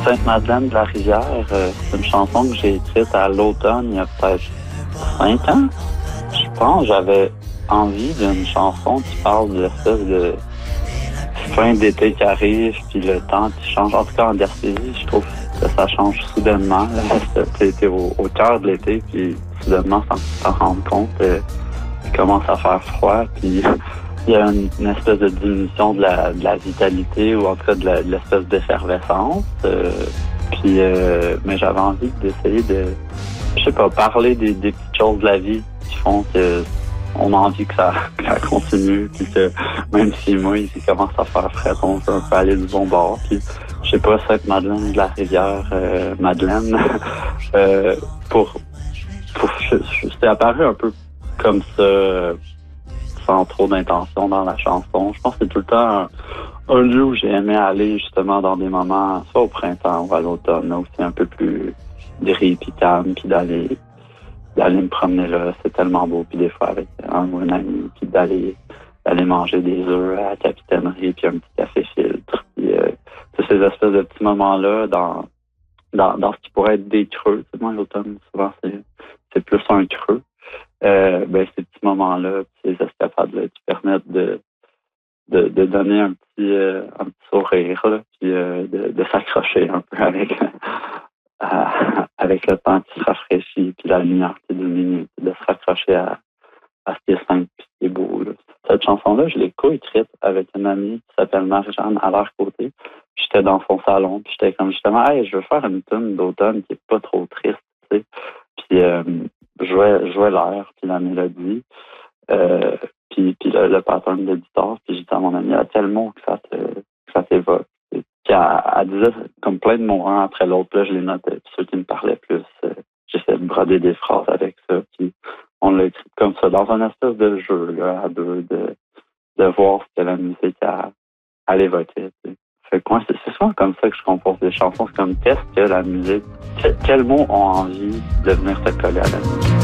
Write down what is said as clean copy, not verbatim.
Sainte-Madeleine de la Rivière, c'est une chanson que j'ai écrite à l'automne, il y a peut-être 5 ans. Je pense j'avais envie d'une chanson qui parle de l'espèce de fin d'été qui arrive, puis le temps qui change. En tout cas, en Gaspésie, je trouve que ça change soudainement. C'était au cœur de l'été, puis soudainement, sans s'en rendre compte, il commence à faire froid, puis il y a une espèce de diminution de la vitalité, ou en tout cas de l'espèce d'effervescence. Mais j'avais envie d'essayer de, je sais pas, parler des petites choses de la vie qui font que on a envie que ça continue, puis que même si moi, il commence à faire frais, on peut aller du bon bord. Puis, je sais pas, Sainte-Madeleine de la Rivière, Madeleine, c'était apparu un peu comme ça, sans trop d'intention dans la chanson. Je pense que c'est tout le temps un lieu où j'ai aimé aller justement dans des moments, soit au printemps ou à l'automne, là, où c'est un peu plus gris puis calme, puis d'aller me promener là, c'est tellement beau. Puis des fois avec un ou une amie, puis d'aller manger des œufs à la capitainerie, puis un petit café filtre. Puis c'est ces espèces de petits moments-là dans ce qui pourrait être des creux. Tu sais, moi, l'automne, souvent, c'est plus un creux. Ces petits moments-là, ces escapades-là qui permettent de donner un petit sourire, là, puis de s'accrocher un peu avec le temps qui se rafraîchit, puis la lumière qui diminue, puis de se raccrocher à ce qui est simple et ce qui est beau. Là. Cette chanson-là, je l'ai co-écrite avec une amie qui s'appelle Marie-Jeanne à leur côté. J'étais dans son salon, puis j'étais comme justement, hey, je veux faire une tune d'automne qui est pas trop triste, tu sais. Puis je jouais l'air, puis la mélodie, puis le pattern de guitare, puis j'ai dit à mon amie, il y a tel mot que ça t'évoque. Puis elle disait comme plein de mots un après l'autre, là, je les notais. Puis ceux qui me parlaient plus, j'essayais de broder des phrases avec ça. Puis on l'a écrit comme ça, dans un espèce de jeu, là, à deux, de voir ce que la musique elle évoquait. Tu sais. Fait que moi, c'est souvent comme ça que je compose des chansons. C'est comme qu'est-ce que la musique, quels mots ont envie de venir se coller à la musique.